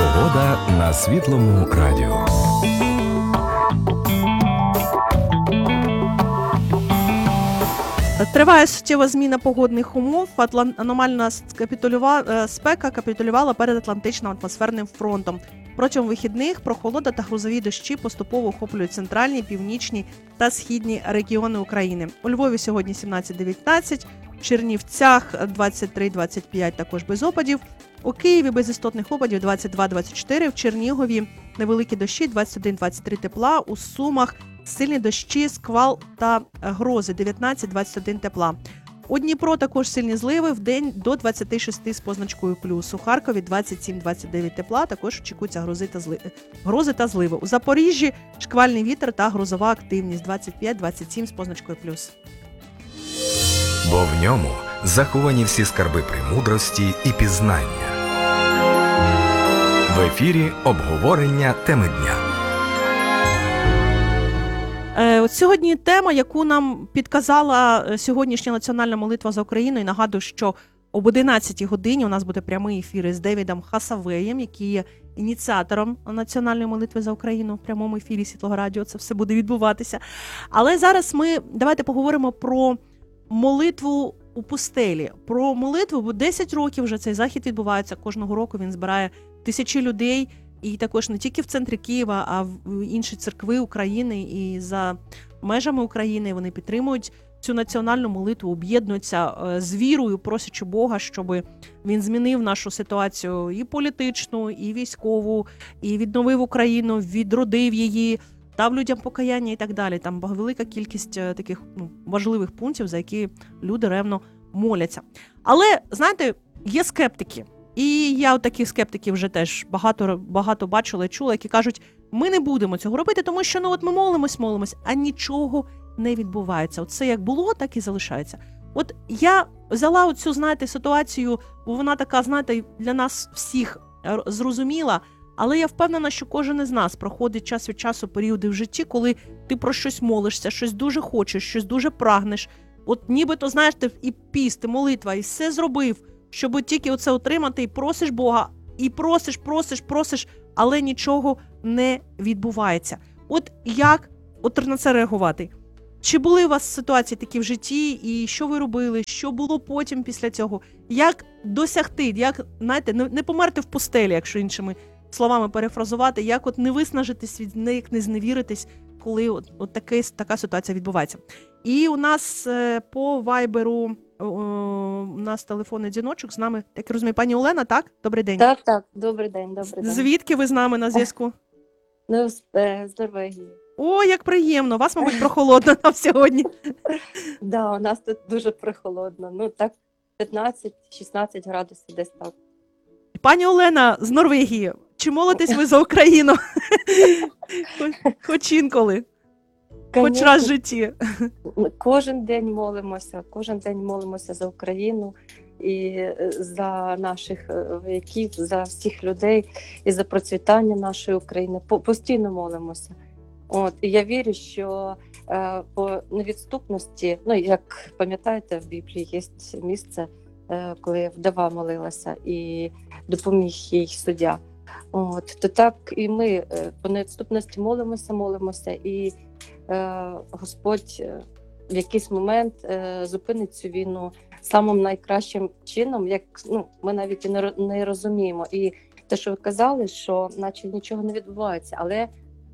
Погода на Світлому радіо. Триває суттєва зміна погодних умов. Аномальна спека капітулювала перед Атлантичним атмосферним фронтом. Протягом вихідних прохолода та грозові дощі поступово охоплюють центральні, північні та східні регіони України. У Львові сьогодні 17-19, в Чернівцях 23-25 також без опадів. У Києві без істотних опадів 22-24, в Чернігові невеликі дощі 21-23 тепла, у Сумах сильні дощі, сквал та грози 19-21 тепла. У Дніпро також сильні зливи, вдень до 26 з позначкою плюс. У Харкові 27-29 тепла, також очікуються грози та зливи. У Запоріжжі шквальний вітер та грозова активність 25-27 з позначкою плюс. Бо в ньому заховані всі скарби премудрості і пізнання. В ефірі обговорення теми дня. От сьогодні тема, яку нам підказала сьогоднішня національна молитва за Україну. І нагадую, що об 11-й годині у нас буде прямий ефір із Девідом Хасавеєм, який є ініціатором національної молитви за Україну. В прямому ефірі Світлого радіо це все буде відбуватися. Але зараз давайте поговоримо про молитву у пустелі. Про молитву, бо 10 років вже цей захід відбувається. Кожного року він збирає тисячі людей. І також не тільки в центрі Києва, а в інші церкви України і за межами України. Вони підтримують цю національну молитву, об'єднуються з вірою, просячи Бога, щоб він змінив нашу ситуацію і політичну, і військову, і відновив Україну, відродив її, дав людям покаяння і так далі. Там велика кількість таких важливих пунктів, за які люди ревно моляться. Але, знаєте, є скептики. І я от таких скептиків вже теж багато бачила і чула, які кажуть, ми не будемо цього робити, тому що ми молимось, а нічого не відбувається. От це як було, так і залишається. От я взяла оцю, ситуацію, бо вона така, для нас всіх зрозуміла, але я впевнена, що кожен із нас проходить час від часу періоди в житті, коли ти про щось молишся, щось дуже хочеш, щось дуже прагнеш. От нібито, ти і піст, і молитва, і все зробив, щоб тільки оце отримати, і просиш Бога, і просиш, але нічого не відбувається. От як на це реагувати? Чи були у вас ситуації такі в житті, і що ви робили, що було потім після цього? Як досягти, як, не померти в пустелі, якщо іншими словами перефразувати, як не виснажитись, як не зневіритись, коли така ситуація відбувається? І у нас по вайберу у нас телефонний дзвіночок з нами, як я розумію, пані Олена, так? Добрий день. Так, добрий день. Звідки ви з нами на зв'язку? З Норвегії. О, як приємно, вас, мабуть, прохолодно нам сьогодні. Да, у нас тут дуже прохолодно, 15-16 градусів десь так. Пані Олена з Норвегії, чи молитесь ви за Україну? Хоч інколи? Хоч раз в житті. Кожен день молимося за Україну і за наших вояків, за всіх людей і за процвітання нашої України. Постійно молимося. І я вірю, що по невідступності, як пам'ятаєте, в Біблії є місце, коли вдова молилася і допоміг їй суддя. То так і ми по невідступності молимося, і Господь в якийсь момент зупинить цю війну самим найкращим чином, як ми навіть і не розуміємо. І те, що ви казали, що наче нічого не відбувається, але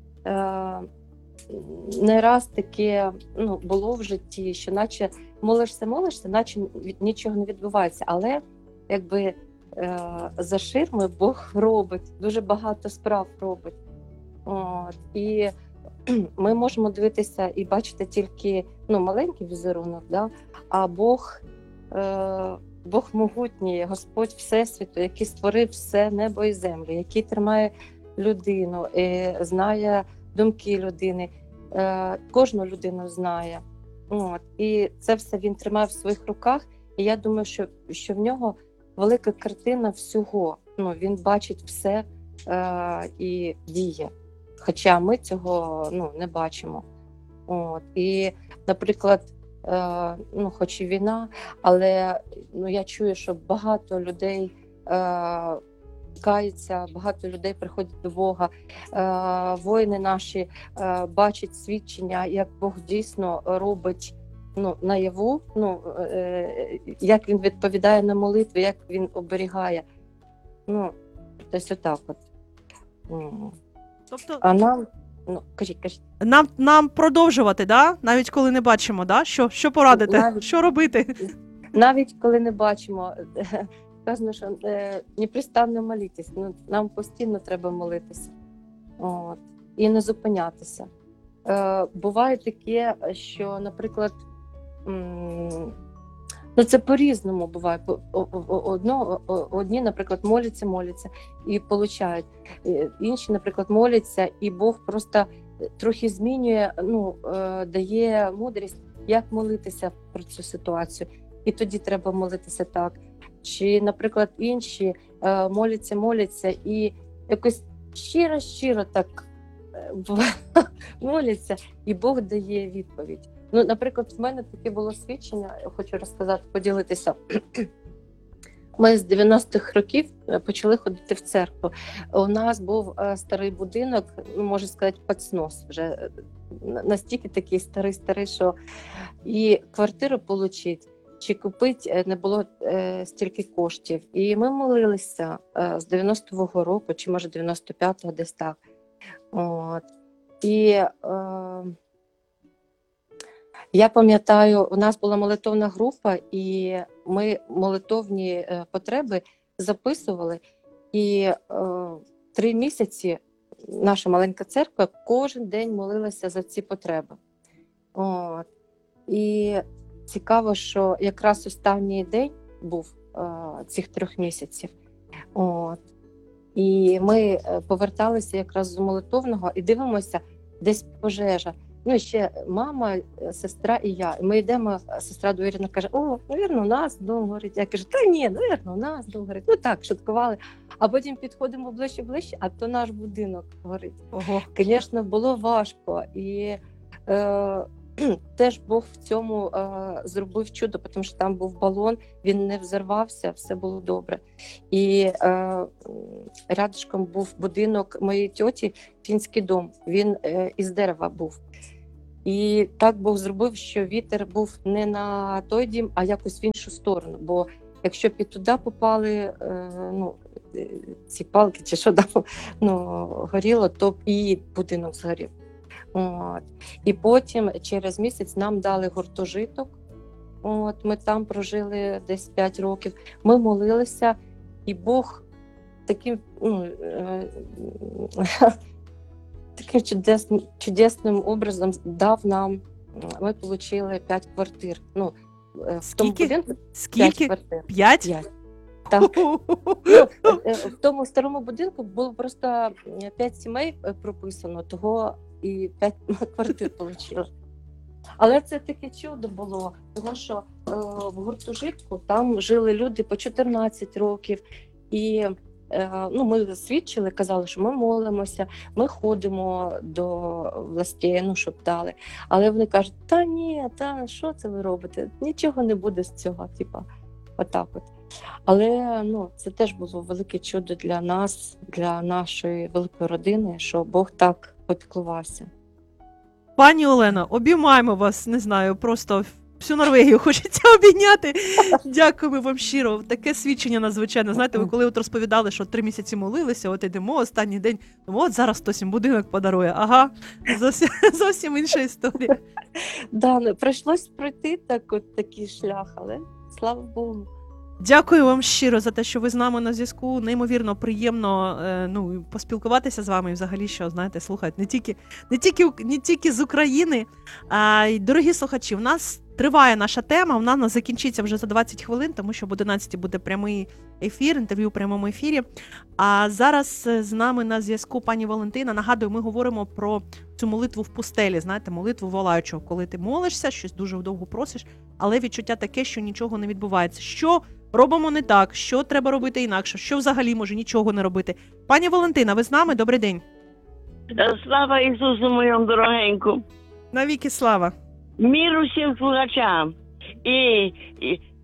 не раз таке було в житті, що наче молишся, наче нічого не відбувається, але якби за ширмою Бог робить, дуже багато справ робить. І ми можемо дивитися і бачити тільки маленький візерунок, а Бог могутній, Господь Всесвіту, який створив все небо і землю, який тримає людину, знає думки людини, кожну людину знає. І це все він тримає в своїх руках, і я думаю, що в нього велика картина всього. Він бачить все і діє. Хоча ми цього не бачимо. І, наприклад, хоч і війна, але я чую, що багато людей каються, багато людей приходять до Бога. Воїни наші бачать свідчення, як Бог дійсно робить наяву, як він відповідає на молитви, як він оберігає. Тобто отак от. Тобто А нам, кажіть. нам продовжувати, да? Навіть коли не бачимо, да? Що порадити? Що робити? Навіть коли не бачимо, сказано, що непрестанно молитись. Нам постійно треба молитися. От. І не зупинятися. Буває таке, що, наприклад, це по-різному буває. Одні, наприклад, моляться і получають. Інші, наприклад, моляться, і Бог просто трохи змінює, дає мудрість, як молитися про цю ситуацію. І тоді треба молитися так. Чи, наприклад, інші моляться і якось щиро так моляться, і Бог дає відповідь. Наприклад, в мене таке було свідчення, я хочу розказати, поділитися. Ми з 90-х років почали ходити в церкву. У нас був старий будинок, можна сказати, під снос вже. Настільки такий старий, що і квартиру отримати, чи купити не було стільки коштів. І ми молилися з 90-го року, чи може 95-го, десь так. От. І я пам'ятаю, у нас була молитовна група, і ми молитовні потреби записували. І 3 місяці наша маленька церква кожен день молилася за ці потреби. От. І цікаво, що якраз останній день був цих 3 місяців. От. І ми поверталися якраз з молитовного і дивимося, десь пожежа. І ще мама, сестра і я. Ми йдемо, сестра довірена каже: навірно, у нас дом горить. Я кажу: та ні, навірно, у нас дом горить. Так, шуткували. А потім підходимо ближче, а то наш будинок горить. Ого. Звісно, було важко. І теж Бог в цьому зробив чудо, тому що там був балон, він не взорвався, все було добре. І рядышком був будинок моєї тьоті, фінський дом, він із дерева був. І так Бог зробив, що вітер був не на той дім, а якось в іншу сторону. Бо якщо б і туди попали ці палки чи що там горіло, то б і будинок згорів. От. І потім через місяць нам дали гуртожиток. От, ми там прожили десь 5 років. Ми молилися, і Бог таким чудесним образом дав нам. Ми отримали 5 квартир. В тому будинку 5 квартир. 5? Так. В тому старому будинку було просто 5 сімей прописано, того і 5 квартир отримали. Але це таке чудо було, тому що в гуртожитку там жили люди по 14 років. І ми свідчили, казали, що ми молимося, ми ходимо до властей, щоб дали. Але вони кажуть: та ні, що це ви робите? Нічого не буде з цього, отак от. Але це теж було велике чудо для нас, для нашої великої родини, що Бог так попіклувався. Пані Олено, обіймаємо вас, не знаю, просто всю Норвегію хочеться обійняти. Дякуємо вам щиро. Таке свідчення надзвичайно. Знаєте, ви коли от розповідали, що 3 місяці молилися, от йдемо останній день, от зараз хтось їм будинок подарує. Ага, зовсім інша історія. Прийшлось пройти такий шлях, але слава Богу. Дякую вам щиро за те, що ви з нами на зв'язку. Неймовірно приємно поспілкуватися з вами. І взагалі, що, знаєте, слухайте, не тільки з України. Дорогі слухачі, в нас триває наша тема, вона нас закінчиться вже за 20 хвилин, тому що об 11 буде прямий ефір, інтерв'ю у прямому ефірі. А зараз з нами на зв'язку пані Валентина. Нагадую, ми говоримо про цю молитву в пустелі, знаєте, молитву волаючого, коли ти молишся, щось дуже довго просиш, але відчуття таке, що нічого не відбувається. Що робимо не так, що треба робити інакше, що взагалі може нічого не робити. Пані Валентина, ви з нами? Добрий день. Слава Ісусу моєму дорогеньку. Навіки слава. Мір усім слухачам. І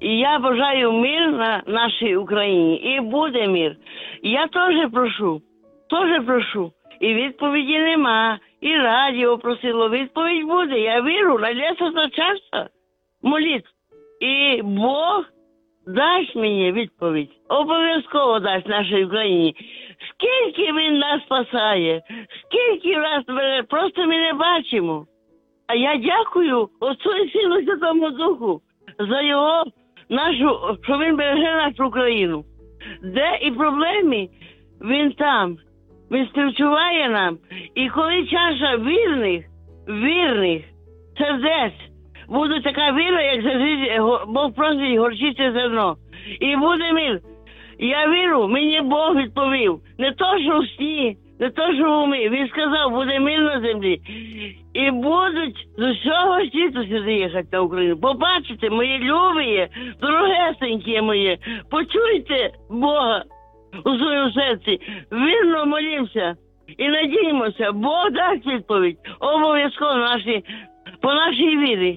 І я бажаю мир на нашій Україні. І буде мир. Я теж прошу. І відповіді нема. І радіо просило, відповідь буде. Я вірю, найдеться начальство. Моліть. І Бог дасть мені відповідь. Обов'язково дасть нашій Україні. Скільки він нас спасає, скільки раз просто ми не бачимо. А я дякую Отцу і Сину Святому Духу за його, що він береже нашу Україну. Де і проблеми, він там. Він співчуває нам. І коли чаша вірних сердець, буде така віра, як Бог просить горчице зерно. І буде мир. Я вірю, мені Бог відповів. Не то, що в сні, не то, що в умі. Він сказав, буде мир на землі. І будуть з усього світу сюди їхати на Україну. Побачите, мої любі, дорогесенькі мої, почуйте Бога у своєму серці. Вірно молімося і надіємося, Бог дасть відповідь. Обов'язково по нашій вірі.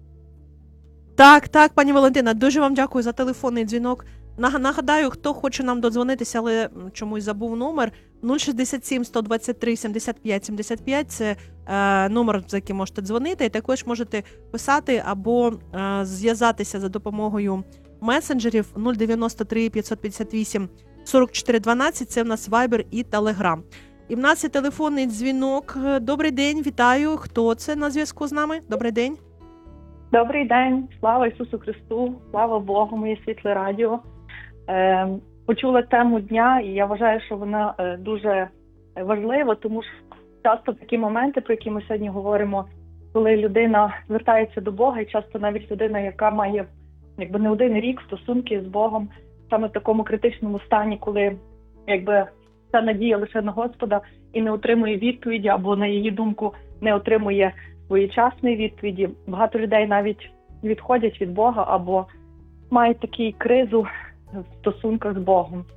Так, пані Валентина, дуже вам дякую за телефонний дзвінок. Нагадаю, хто хоче нам додзвонитися, але чомусь забув номер, 067 123 75 75, це номер, за яким можете дзвонити, і також можете писати або зв'язатися за допомогою месенджерів 093 558 44 12, це в нас Viber і Telegram. І в нас є телефонний дзвінок. Добрий день, вітаю. Хто це на зв'язку з нами? Добрий день. Добрий день, слава Ісусу Христу, слава Богу, моє світле радіо. Почула тему дня, і я вважаю, що вона дуже важлива, тому що часто такі моменти, про які ми сьогодні говоримо, коли людина звертається до Бога, і часто навіть людина, яка має не один рік стосунки з Богом, саме в такому критичному стані, коли вся надія лише на Господа і не отримує відповіді, або, на її думку, не отримує своєчасної відповіді. Багато людей навіть відходять від Бога або мають таку кризу в стосунках з Богом.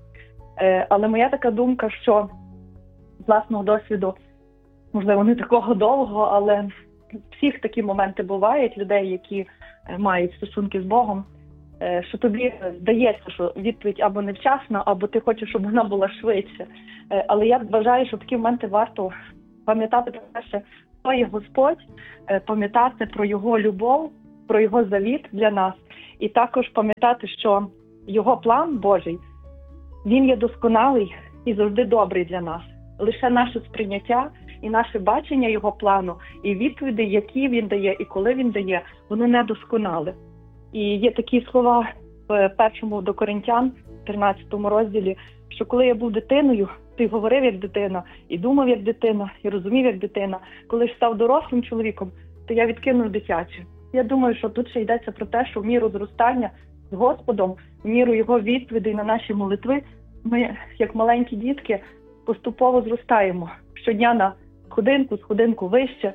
Але моя така думка, що з власного досвіду, можливо, не такого довго, але всіх такі моменти бувають, людей, які мають стосунки з Богом, що тобі здається, що відповідь або невчасна, або ти хочеш, щоб вона була швидше. Але я вважаю, що в такі моменти варто пам'ятати про те, що хто є Господь, пам'ятати про Його любов, про Його завіт для нас, і також пам'ятати, що Його план Божий, він є досконалий і завжди добрий для нас. Лише наше сприйняття і наше бачення Його плану, і відповіді, які Він дає і коли Він дає, воно недосконале. І є такі слова в 1 до Коринтян, 13 розділі, що коли я був дитиною, ти говорив як дитина, і думав як дитина, і розумів як дитина. Коли ж став дорослим чоловіком, то я відкинув дитяче. Я думаю, що тут ще йдеться про те, що в міру зростання з Господом, в міру Його відповідей на наші молитви, ми, як маленькі дітки, поступово зростаємо. Щодня на сходинку вище.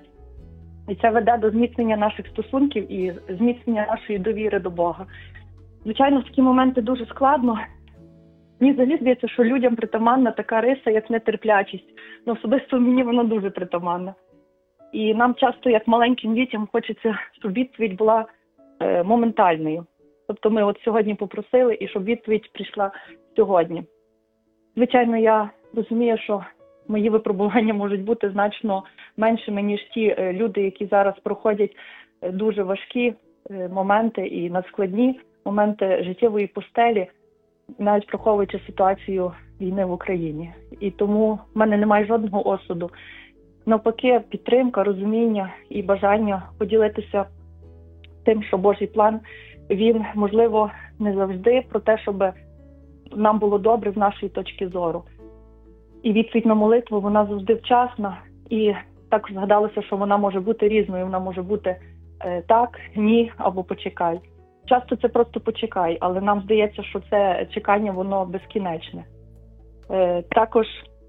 І це веде до зміцнення наших стосунків і зміцнення нашої довіри до Бога. Звичайно, в такі моменти дуже складно. Мені взагалі здається, що людям притаманна така риса, як нетерплячість. Ну, особисто мені вона дуже притаманна. І нам часто, як маленьким дітям, хочеться, щоб відповідь була моментальною. Тобто ми от сьогодні попросили, і щоб відповідь прийшла сьогодні. Звичайно, я розумію, що мої випробування можуть бути значно меншими, ніж ті люди, які зараз проходять дуже важкі моменти і надскладні моменти життєвої пустелі, навіть враховуючи ситуацію війни в Україні. І тому в мене немає жодного осуду. Навпаки, підтримка, розуміння і бажання поділитися тим, що Божий план, він, можливо, не завжди про те, щоб нам було добре з нашої точки зору. І відповідь на молитву, вона завжди вчасна. І також згадалося, що вона може бути різною. Вона може бути так, ні, або почекай. Часто це просто почекай, але нам здається, що це чекання, воно безкінечне. Також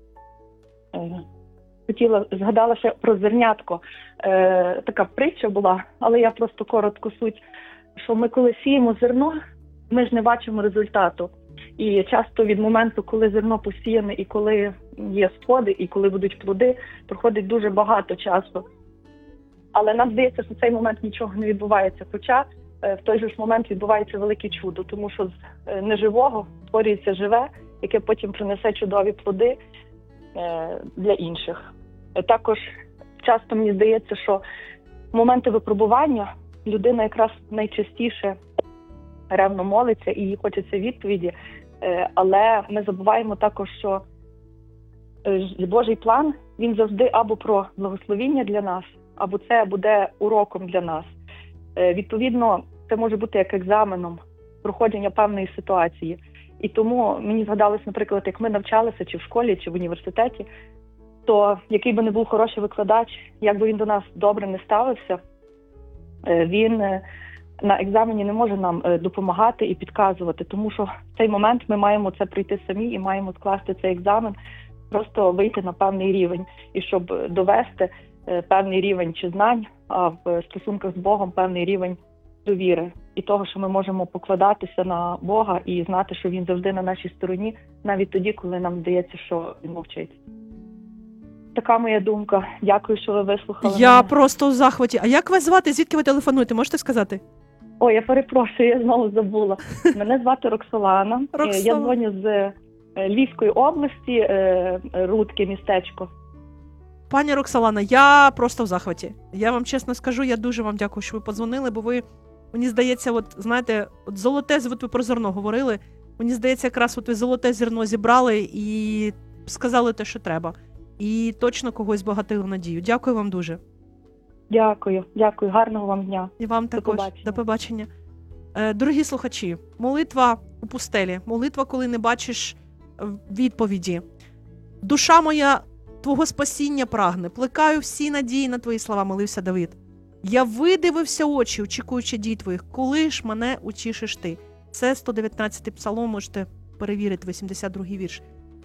згадала ще про зернятко. Така притча була, але я просто коротко суть, що ми коли сіємо зерно, ми ж не бачимо результату. І часто від моменту, коли зерно посіяне, і коли є сходи, і коли будуть плоди, проходить дуже багато часу. Але нам здається, що в цей момент нічого не відбувається. Хоча в той же ж момент відбувається велике чудо, тому що з неживого створюється живе, яке потім принесе чудові плоди для інших. Також часто мені здається, що в моменти випробування людина якраз найчастіше ревно молиться і їй хочеться відповіді, але ми забуваємо також, що Божий план, він завжди або про благословіння для нас, або це буде уроком для нас. Відповідно, це може бути як екзаменом проходження певної ситуації. І тому мені згадалось, наприклад, як ми навчалися чи в школі, чи в університеті, то який би не був хороший викладач, як би він до нас добре не ставився, він на екзамені не може нам допомагати і підказувати, тому що в цей момент ми маємо це пройти самі і маємо скласти цей екзамен, просто вийти на певний рівень. І щоб довести певний рівень чи знань, а в стосунках з Богом певний рівень довіри. І того, що ми можемо покладатися на Бога і знати, що Він завжди на нашій стороні, навіть тоді, коли нам здається, що Він мовчить. Така моя думка. Дякую, що ви вислухали Я мене. просто у захваті. А як вас звати? Звідки ви телефонуєте? Можете сказати? Ой, я перепрошую, я знову забула. Мене звати Роксолана. Роксолана. Я дзвоню з Львівської області, Рудке містечко. Пані Роксолана, я просто в захваті. Я вам чесно скажу, я дуже вам дякую, що ви подзвонили, бо ви, мені здається, от знаєте, от золоте, от ви про зерно говорили, мені здається, якраз от ви золоте зерно зібрали і сказали те, що треба. І точно когось збагатили надію. Дякую вам дуже. Дякую, дякую. Гарного вам дня. І вам також. До побачення. Дорогі слухачі, молитва у пустелі, молитва, коли не бачиш відповіді. Душа моя Твого спасіння прагне, плекаю всі надії на Твої слова, молився Давид. Я видивився очі, очікуючи дій Твоїх, коли ж мене утішиш Ти. Це 119-й псалом, можете перевірити, 82-й вірш.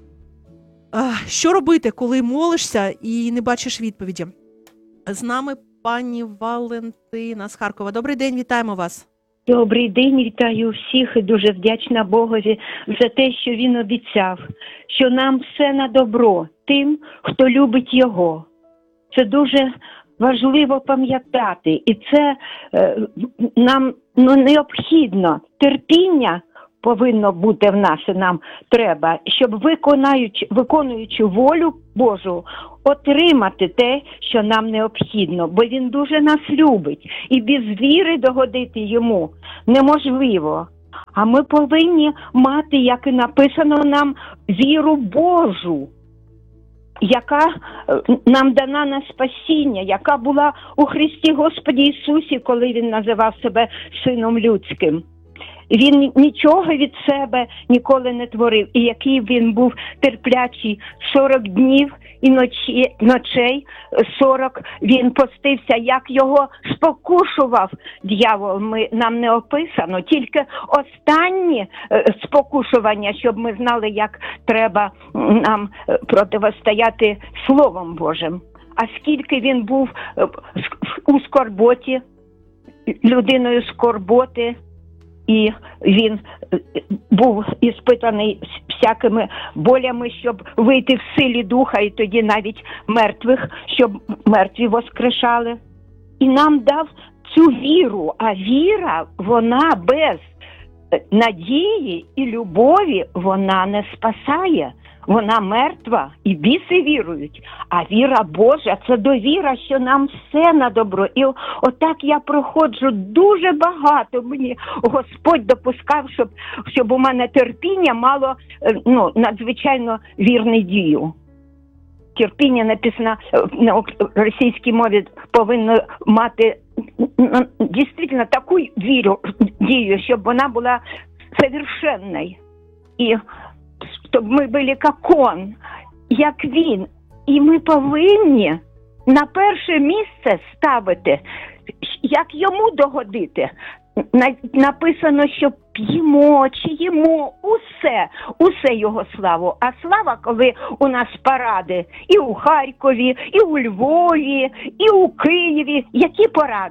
Що робити, коли молишся і не бачиш відповіді? З нами пані Валентина з Харкова. Добрий день, вітаємо вас. Добрий день, вітаю всіх і дуже вдячна Богові за те, що Він обіцяв, що нам все на добро тим, хто любить Його. Це дуже важливо пам'ятати, і це нам необхідно. Терпіння повинно бути в нас, і нам треба, щоб виконуючи волю Божу, отримати те, що нам необхідно, бо Він дуже нас любить. І без віри догодити Йому неможливо. А ми повинні мати, як і написано нам, віру Божу, яка нам дана на спасіння, яка була у Христі Господі Ісусі, коли Він називав себе Сином Людським. Він нічого від себе ніколи не творив. І який він був терплячий 40 днів і ночей 40 він постився, як його спокушував дьявол, нам не описано. Тільки останні спокушування, щоб ми знали, як треба нам протистояти Словом Божим. А скільки він був у скорботі, людиною скорботи, і він був іспитаний всякими болями, щоб вийти в силі духа, і тоді навіть мертвих, щоб мертві воскрешали. І нам дав цю віру, а віра, вона без надії і любові, вона не спасає. Вона мертва, і біси вірують. А віра Божа – це довіра, що нам все на добро. І отак я проходжу дуже багато. Мені Господь допускав, щоб у мене терпіння мало надзвичайно вірну дію. Терпіння написано на російській мові повинно мати дійсно таку віру, дію, щоб вона була совершенною. І щоб ми були як он, як він. І ми повинні на перше місце ставити, як йому догодити. Написано, що п'ємо чи їмо усе його славу. А слава, коли у нас паради і у Харкові, і у Львові, і у Києві. Які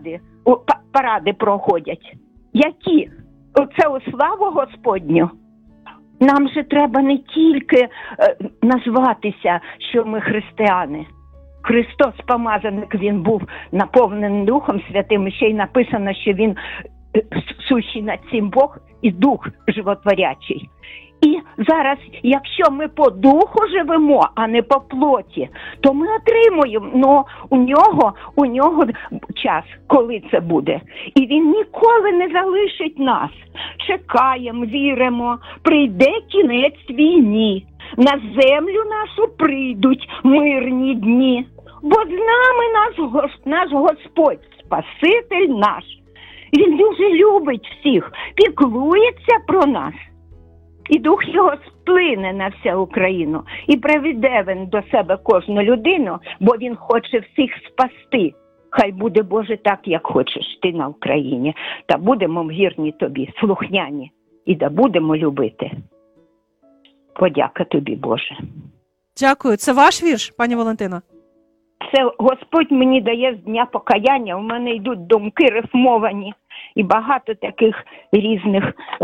паради проходять? Які? Оце у славу Господню. Нам же треба не тільки назватися, що ми християни. Христос помазаник, він був наповнений Духом Святим, і ще й написано, що він сущий над цим Бог і Дух животворячий. І зараз, якщо ми по духу живемо, а не по плоті, то ми отримуємо, но у нього час, коли це буде. І він ніколи не залишить нас. Чекаємо, віримо, прийде кінець війні. На землю нашу прийдуть мирні дні. Бо з нами наш Господь, Спаситель наш. Він дуже любить всіх, піклується про нас. І Дух його сплине на всю Україну. І приведе він до себе кожну людину, бо він хоче всіх спасти. Хай буде, Боже, так, як хочеш ти на Україні. Та будемо вірні тобі, слухняні. І да будемо любити. Подяка тобі, Боже. Дякую. Це ваш вірш, пані Валентина? Це Господь мені дає з дня покаяння. У мене йдуть думки рифмовані. І багато таких різних,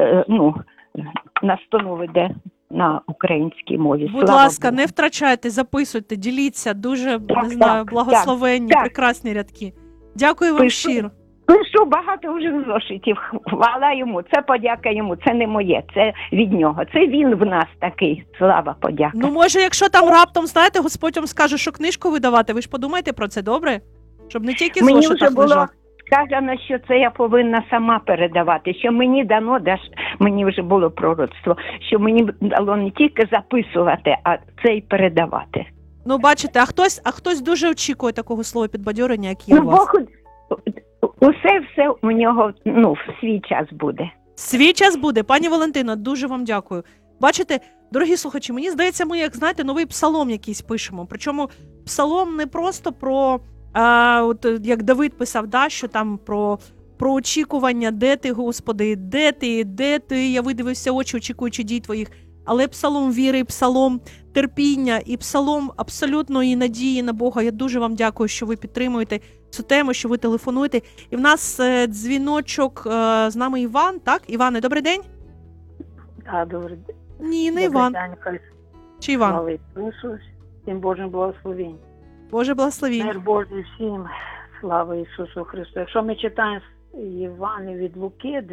настанов іде на українській мові. Будь ласка, не втрачайте, записуйте, діліться. Дуже, благословенні, прекрасні рядки. Дякую вам щиро. Пишу багато вже зошитів. Хвала йому, це подяка йому, це не моє, це від нього. Це він в нас такий. Слава, подяка. Ну, може, якщо там раптом, знаєте, Господь вам скаже, що книжку видавати, ви ж подумайте про це, добре? Щоб не тільки мені зошитах вже було лежав. сказано, що це я повинна сама передавати, що мені дано, мені вже було пророцтво, що мені дало не тільки записувати, а це й передавати. Ну, бачите, а хтось дуже очікує такого слова підбадьорення, як є у вас. Усе у нього, в свій час буде. Свій час буде. Пані Валентино, дуже вам дякую. Бачите, дорогі слухачі, мені здається, ми, як знаєте, новий псалом якийсь пишемо. Причому псалом не просто про, от як Давид писав, що там про очікування, де ти, Господи, де ти, я видивився очі, очікуючи дій твоїх. Але псалом віри, псалом терпіння і псалом абсолютної надії на Бога. Я дуже вам дякую, що ви підтримуєте цю тему, що ви телефонуєте. І в нас дзвіночок з нами Іван, так? Іване, добрий день? Так, добрий день. Ні, не Іван. Чи Іван? Слава Ісусу, всім Божим благословінь. Боже благословінь. Мир Божий всім, слава Ісусу Христу. Якщо ми читаємо Євангеліє від Луки,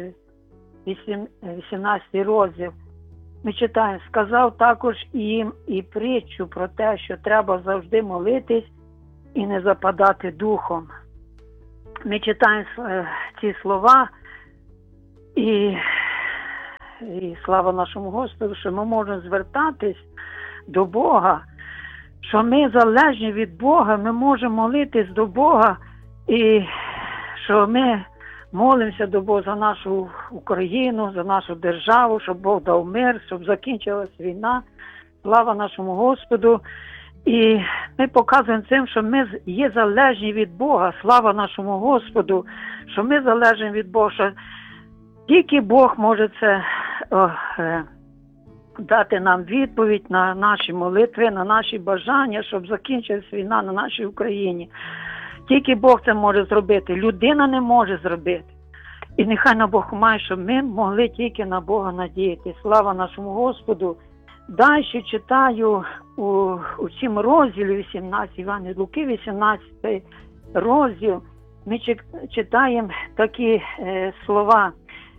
18 розділ, ми читаємо, сказав також їм і притчу про те, що треба завжди молитись і не западати духом. Ми читаємо ці слова і слава нашому Господу, що ми можемо звертатись до Бога, що ми залежні від Бога, ми можемо молитись до Бога і що ми молимося до Бога за нашу Україну, за нашу державу, щоб Бог дав мир, щоб закінчилась війна. Слава нашому Господу. І ми показуємо цим, що ми є залежні від Бога. Слава нашому Господу, що ми залежні від Бога, що тільки Бог може це дати нам відповідь на наші молитви, на наші бажання, щоб закінчилась війна на нашій Україні. Тільки Бог це може зробити, людина не може зробити. І нехай на Бог має, щоб ми могли тільки на Бога надіятися. Слава нашому Господу. Далі читаю у цьому розділі 18, Івана від Луки, 18 розділ, ми читаємо такі слова,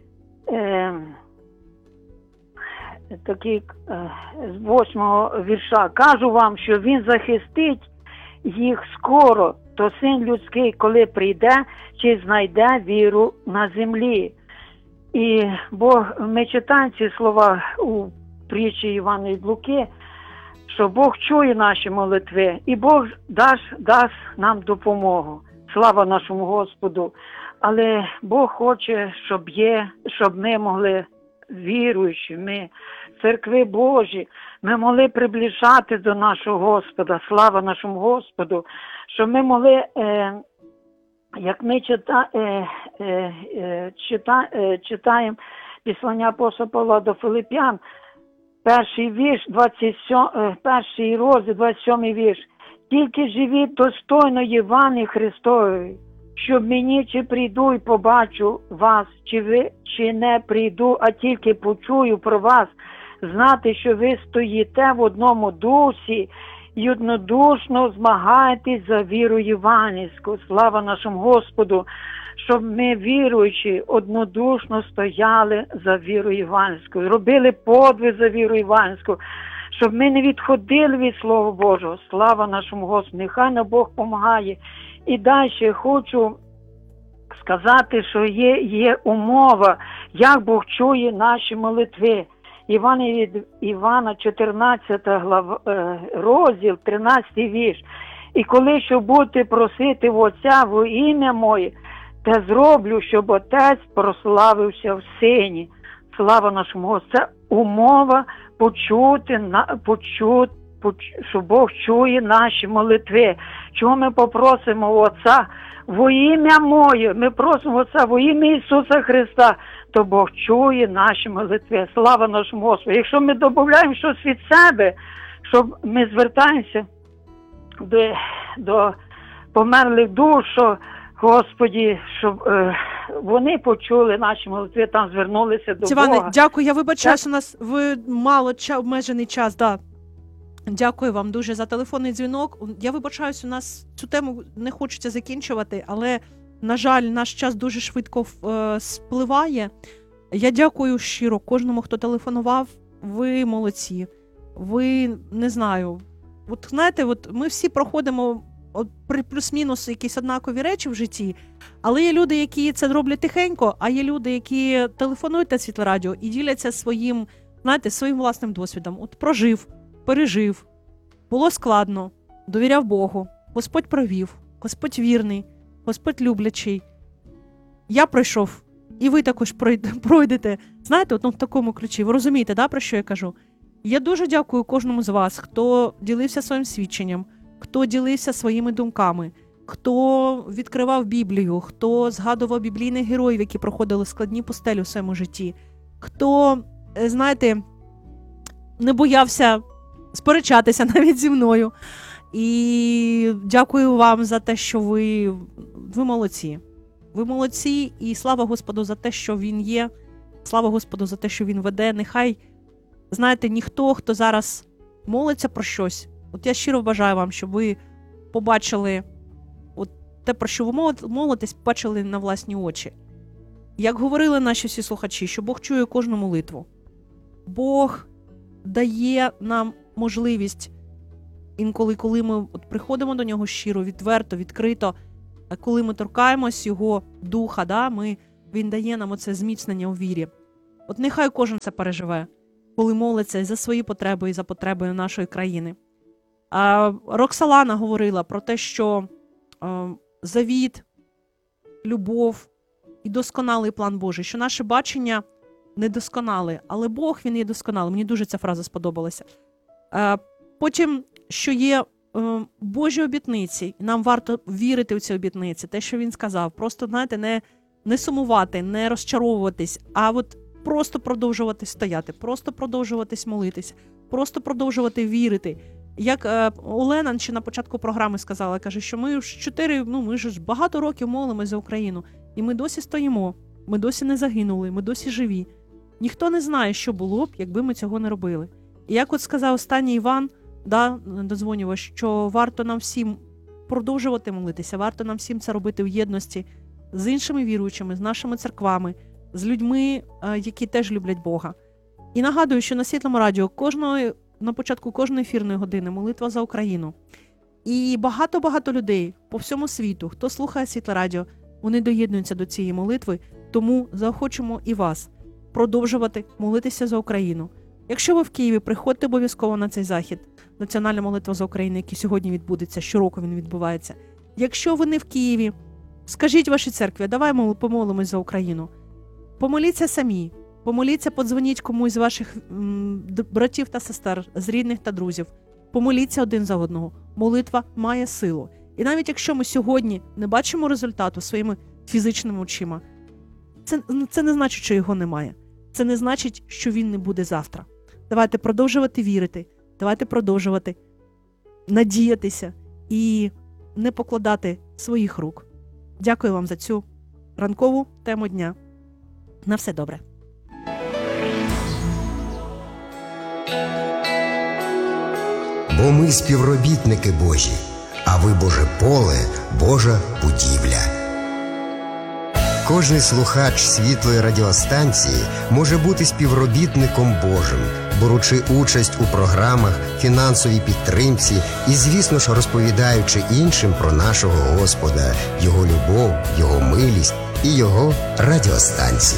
такі з 8 вірша. Кажу вам, що він захистить їх скоро, то син людський, коли прийде, чи знайде віру на землі. І ми читаємо ці слова у притчі Івана від Луки, що Бог чує наші молитви, і Бог дасть нам допомогу. Слава нашому Господу. Але Бог хоче, щоб ми могли, віруючи, ми, церкви Божі, ми могли приближати до нашого Господа. Слава нашому Господу. Щоб ми могли, як ми читаємо післання апостола Павла до Филип'ян, перший вірш, 27, перший розділ, 27 вірш. Тільки живіть достойно Євангелії Христової, щоб мені чи прийду і побачу вас, чи не прийду, а тільки почую про вас, знати, що ви стоїте в одному дусі і однодушно змагайтесь за віру євангельську. Слава нашому Господу, щоб ми, віруючи, однодушно стояли за віру євангельську, робили подвиг за віру євангельську, щоб ми не відходили від Слова Божого. Слава нашому Господу, нехай нам Бог помагає. І далі хочу сказати, що є умова, як Бог чує наші молитви. Івана від Івана, 14 розділ, 13 вірш. І коли що будете просити в Отця во ім'я Моє, те зроблю, щоб Отець прославився в Сині. Слава нашому Господу. Це умова що Бог чує наші молитви. Чого ми попросимо Отця во ім'я Моє? Ми просимо Отця во ім'я Ісуса Христа, то Бог чує наші молитви. Слава нашому Господу. Якщо ми додаємо щось від себе, щоб ми звертаємося до померлих душ, що, Господі, щоб вони почули наші молитви, там звернулися до Іване, Бога. дякую. Я вибачаюсь, у нас мало обмежений час. Да. Дякую вам дуже за телефонний дзвінок. Я вибачаюсь, у нас цю тему не хочеться закінчувати, але, на жаль, наш час дуже швидко спливає. Я дякую щиро кожному, хто телефонував. Ви молодці. Ви, не знаю, от знаєте, от ми всі проходимо плюс-мінус якісь однакові речі в житті, але є люди, які це роблять тихенько, а є люди, які телефонують на Світле Радіо і діляться своїм, знаєте, своїм власним досвідом. От прожив, пережив, було складно, довіряв Богу, Господь провів, Господь вірний, Господь люблячий. Я пройшов, і ви також пройдете. Знаєте, от, в такому ключі. Ви розумієте, да, про що я кажу? Я дуже дякую кожному з вас, хто ділився своїм свідченням, хто ділився своїми думками, хто відкривав Біблію, хто згадував біблійних героїв, які проходили складні пустелі у своєму житті, хто, знаєте, не боявся сперечатися навіть зі мною. І дякую вам за те, що ви молодці. Ви молодці, і слава Господу за те, що Він є. Слава Господу за те, що Він веде. Нехай, знаєте, ніхто, хто зараз молиться про щось, от я щиро бажаю вам, щоб ви побачили от те, про що ви молитесь, побачили на власні очі. Як говорили наші всі слухачі, що Бог чує кожну молитву. Бог дає нам можливість інколи, коли ми от приходимо до Нього щиро, відверто, відкрито, коли ми торкаємось Його Духа, да, Він дає нам оце зміцнення у вірі. От нехай кожен це переживе, коли молиться і за свої потреби, і за потребою нашої країни. Роксолана говорила про те, що завіт, любов і досконалий план Божий, що наше бачення недосконале, але Бог, Він є досконалий. Мені дуже ця фраза сподобалася. Потім, що є Божі обітниці, і нам варто вірити в ці обітниці, те, що Він сказав. Просто, знаєте, не сумувати, не розчаровуватись, а от просто продовжувати стояти, просто продовжуватись молитись, просто продовжувати вірити. Як Олена ще на початку програми сказала, каже, що ми ж багато років молимося за Україну, і ми досі стоїмо, ми досі не загинули, ми досі живі. Ніхто не знає, що було б, якби ми цього не робили. І як от сказав останній Іван, додзвонював, що варто нам всім продовжувати молитися, варто нам всім це робити в єдності з іншими віруючими, з нашими церквами, з людьми, які теж люблять Бога. І нагадую, що на Світлому Радіо на початку кожної ефірної години молитва за Україну. І багато-багато людей по всьому світу, хто слухає Світле Радіо, вони доєднуються до цієї молитви, тому заохочуємо і вас продовжувати молитися за Україну. Якщо ви в Києві, приходьте обов'язково на цей захід «Національна молитва за Україну», який сьогодні відбудеться, щороку він відбувається. Якщо ви не в Києві, скажіть вашій церкві, давай ми помолимось за Україну. Помоліться самі, помоліться, подзвоніть комусь з ваших братів та сестер, з рідних та друзів. Помоліться один за одного. Молитва має силу. І навіть якщо ми сьогодні не бачимо результату своїми фізичними очима, це не значить, що його немає. Це не значить, що він не буде завтра. Давайте продовжувати вірити, давайте продовжувати надіятися і не покладати своїх рук. Дякую вам за цю ранкову тему дня. На все добре. бо ми співробітники Божі, а ви Боже поле, Божа будівля. Кожний слухач світлої радіостанції може бути співробітником Божим, беручи участь у програмах, фінансовій підтримці і, звісно ж, розповідаючи іншим про нашого Господа, Його любов, Його милість і Його радіостанцію.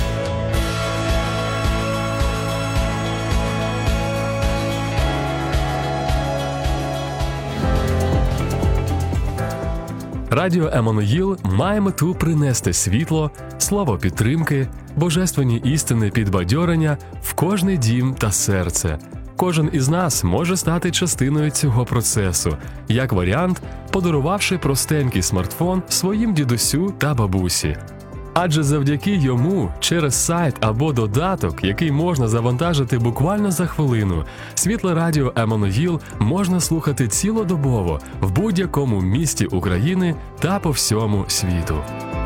Радіо Еммануїл має мету принести світло, слово підтримки, божественні істини підбадьорення в кожний дім та серце. Кожен із нас може стати частиною цього процесу, як варіант, подарувавши простенький смартфон своїм дідусю та бабусі. Адже завдяки йому через сайт або додаток, який можна завантажити буквально за хвилину, світле радіо Еммануїл можна слухати цілодобово в будь-якому місті України та по всьому світу.